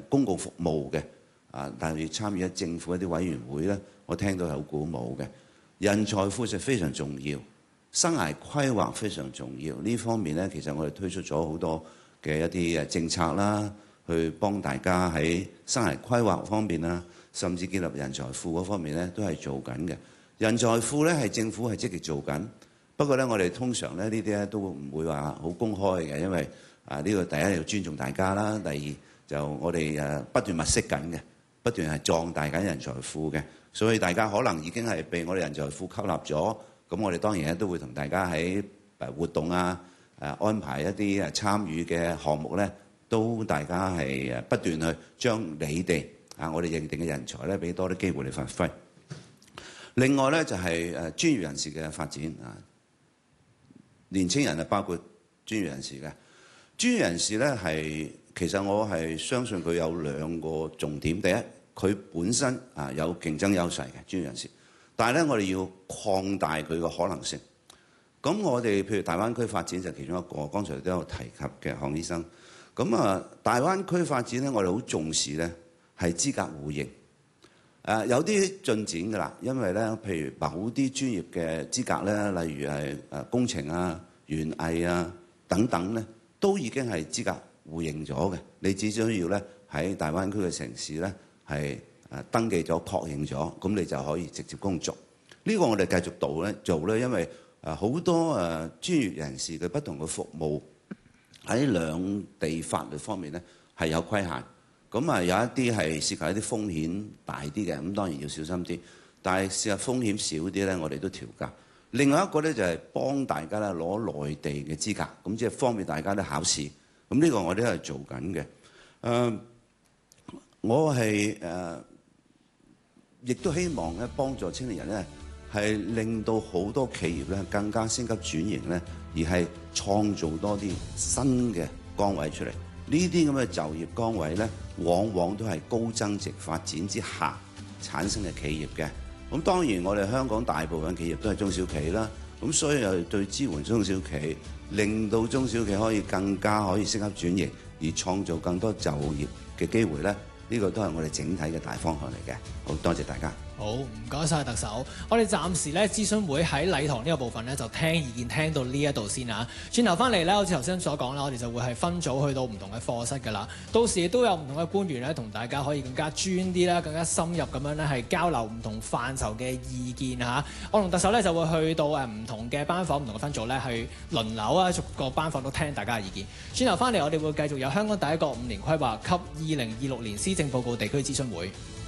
公共服務嘅但係參與喺政府一啲委員會咧，我聽到係好鼓舞嘅。人才庫就非常重要，生涯規劃非常重要。呢方面咧，其實我哋推出咗好多嘅一啲政策啦，去幫大家喺生涯規劃方面啦，甚至建立人才庫嗰方面咧，都係做緊嘅。人才庫咧係政府係積極做緊，不過咧我哋通常咧呢啲咧都唔會話好公開嘅，因為呢個第一要尊重大家啦，第二就我哋不斷物色緊嘅，不斷係壯大緊人才庫嘅，所以大家可能已經係被我哋人才庫吸納咗，咁我哋當然咧都會同大家喺活動安排一啲參與嘅項目咧，都大家係不斷去將你哋我哋認定嘅人才咧，俾多啲機會你發揮。另外咧就係專業人士嘅發展年青人包括專業人士嘅。專業人士咧係其實我係相信佢有兩個重點。第一，佢本身有競爭優勢嘅專業人士，但係咧我哋要擴大佢個可能性。咁我哋譬如大灣區發展就其中一個，剛才都有提及嘅項醫生。咁大灣區發展咧，我哋好重視咧係資格互認。有啲進展㗎啦，因為咧譬如某啲專業嘅資格咧，例如係工程園藝等等咧，都已經係資格互認咗嘅。你只需要咧喺大灣區嘅城市咧係登記咗、確認咗，咁你就可以直接工作。呢個我哋繼續做咧，因為好多專業人士嘅不同嘅服務喺兩地法律方面咧係有規限。咁有一啲係涉及一啲風險大啲嘅，咁當然要小心啲。但係事實風險少啲咧，我哋都調價。另外一個咧就係幫大家咧攞內地嘅資格，咁即係方便大家咧考試。咁呢個我哋都係做緊嘅。我係亦都希望咧幫助青年人咧係令到好多企業咧更加升級轉型咧，而係創造多啲新嘅崗位出嚟。呢啲咁嘅就業崗位咧，往往都係高增值發展之下產生嘅企業嘅。咁當然我哋香港大部分企業都係中小企啦，咁所以又對支援中小企，令到中小企可以更加可以升級轉型，而創造更多就業嘅機會咧，呢個都係我哋整體嘅大方向嚟嘅。好多謝大家。 好，唔該晒特首。我哋暫時咧諮詢會喺禮堂呢個部分咧就聽意見聽到呢一度先啊。轉頭翻嚟咧，好似頭先所講啦，我哋就會係分組去到唔同嘅課室㗎啦。到時亦都有唔同嘅官員咧，同大家可以更加專啲啦，更加深入咁樣咧係交流唔同範疇嘅意見嚇。我同特首咧就會去到唔同嘅班房、唔同嘅分組咧去輪流逐個班房都聽大家嘅意見。轉頭翻嚟，我哋會繼續有香港第一個5年規劃及2026年施政報告地區諮詢會。